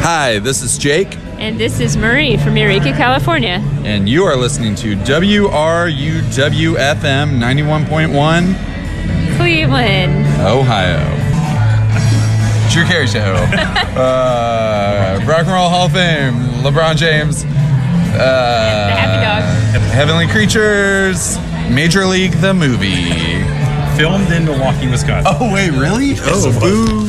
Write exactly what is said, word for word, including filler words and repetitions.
Hi, this is Jake. And this is Marie from Eureka, California. And you are listening to W R U W F M ninety-one point one, Cleveland, Ohio. Drew Carey Show. uh, Rock and Roll Hall of Fame. LeBron James. Uh, the Happy Dog. Heavenly Creatures. Major League the movie. Filmed in Milwaukee, Wisconsin. Oh, wait, really? Yes, oh, boo.